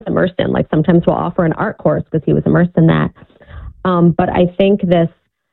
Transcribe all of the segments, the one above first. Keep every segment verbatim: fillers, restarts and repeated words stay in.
immersed in. Like sometimes we'll offer an art course because he was immersed in that. Um, but I think this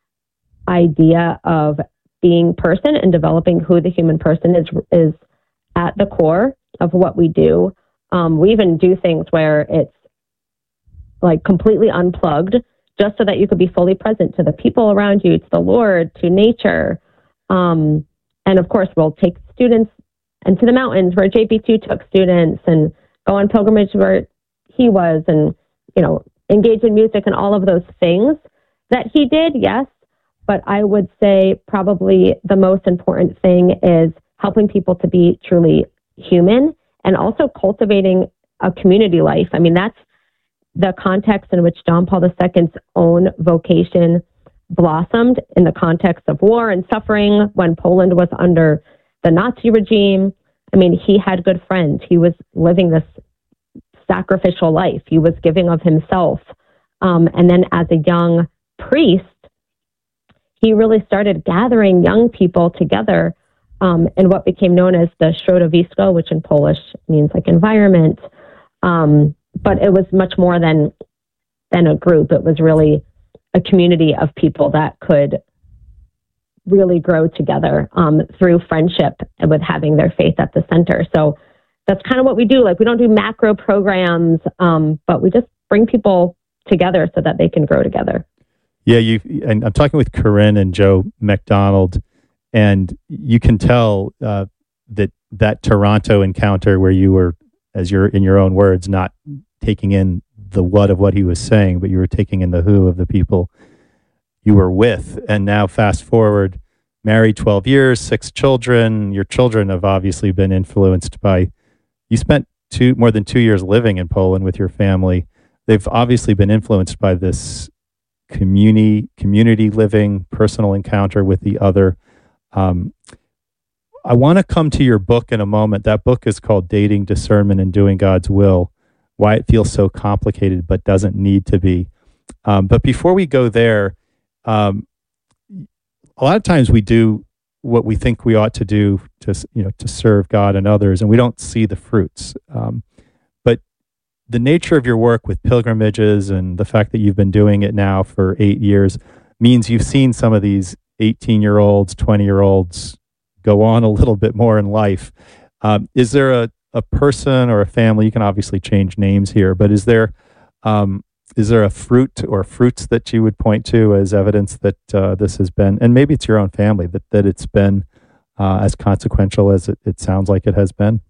idea of being person and developing who the human person is is at the core of what we do. Um, we even do things where it's like completely unplugged, just so that you could be fully present to the people around you, to the Lord, to nature. Um, and of course, we'll take students into the mountains where J P two took students, and go on pilgrimage where he was, and, you know, engage in music and all of those things that he did, yes. But I would say probably the most important thing is helping people to be truly human, and also cultivating a community life. I mean, that's the context in which John Paul the Second's own vocation blossomed, in the context of war and suffering when Poland was under the Nazi regime. I mean, he had good friends. He was living this sacrificial life. He was giving of himself. Um, and then as a young priest, he really started gathering young people together um, in what became known as the Środowisko, which in Polish means like environment. Um, but it was much more than than a group. It was really a community of people that could really grow together um, through friendship and with having their faith at the center. So that's kind of what we do. Like, we don't do macro programs, um, but we just bring people together so that they can grow together. Yeah, you. And I'm talking with Corinne and Joe McDonald, and you can tell uh, that that Toronto encounter where you were, as you're in your own words, not taking in the what of what he was saying, but you were taking in the who of the people you were with. And now fast forward, married twelve years, six children. Your children have obviously been influenced by, you spent two more than two years living in Poland with your family. They've obviously been influenced by this community, community living, personal encounter with the other. Um, I want to come to your book in a moment. That book is called Dating, Discernment, and Doing God's Will, Why It Feels So Complicated But Doesn't Need to Be. Um, but before we go there, um, a lot of times we do what we think we ought to do to, you know, to serve God and others, and we don't see the fruits. Um, but the nature of your work with pilgrimages and the fact that you've been doing it now for eight years means you've seen some of these eighteen-year-olds, twenty-year-olds go on a little bit more in life. Um, is there a, a person or a family, you can obviously change names here, but is there um, is there a fruit or fruits that you would point to as evidence that uh, this has been, and maybe it's your own family, that, that it's been uh, as consequential as it, it sounds like it has been?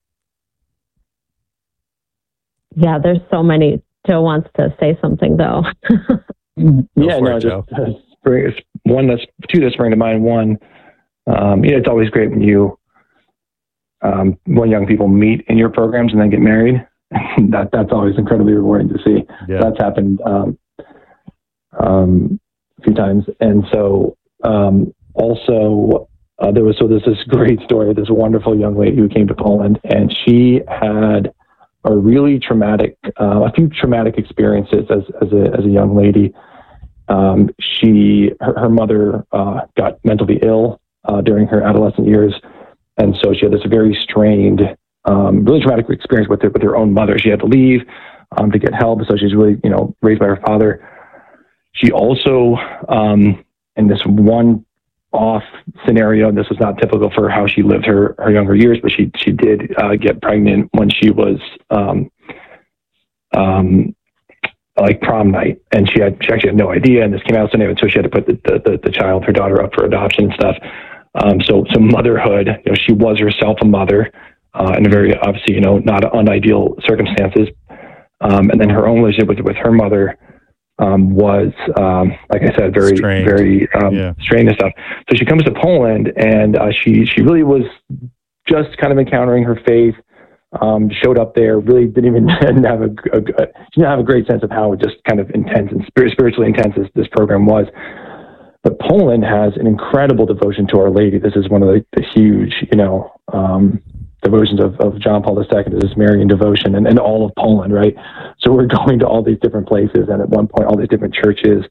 Yeah, there's so many. Joe wants to say something, though. yeah, no, it, just uh, spring, one that's two that spring to mind. One, um, you know, it's always great when you um, when young people meet in your programs and then get married. that that's always incredibly rewarding to see. Yeah. That's happened um, um, a few times, and so um, also uh, there was so there's this great story of this wonderful young lady who came to Poland, and she had a really traumatic, uh, a few traumatic experiences as as a as a young lady. Um, she her, her mother uh, got mentally ill uh, during her adolescent years, and so she had this very strained, um, really traumatic experience with her with her own mother. She had to leave um, to get help, so she's really you know raised by her father. She also, um, in this one off scenario, this was not typical for how she lived her, her younger years, but she she did uh, get pregnant when she was um, um, like prom night, and she had she actually had no idea, and this came out Sunday, so she had to put the, the, the child, her daughter, up for adoption and stuff. Um, so so motherhood, you know, she was herself a mother uh, in a very obviously you know not unideal circumstances, um, and then her own relationship with with her mother. Um, was, um, like I said, very, Strained. very um, yeah. strained and stuff. So she comes to Poland, and uh, she she really was just kind of encountering her faith. Um, showed up there, really didn't even have a, a, a she didn't have a great sense of how just kind of intense and spirit, spiritually intense this, this program was. But Poland has an incredible devotion to Our Lady. This is one of the, the huge, you know, um, devotions of, of John Paul the Second, this Marian devotion, and, and all of Poland, right? So we're going to all these different places, and at one point, all these different churches.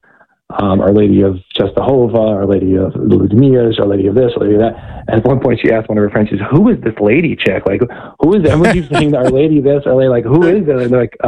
um, Our Lady of Czestochowa, Our Lady of Ludmilla, Our Lady of this, Our Lady of that. And at one point, she asked one of her friends, she says, "Who is this lady chick? Like, who is it?" Everyone keeps saying Our Lady this, Our Lady, like, who is it? And they're like,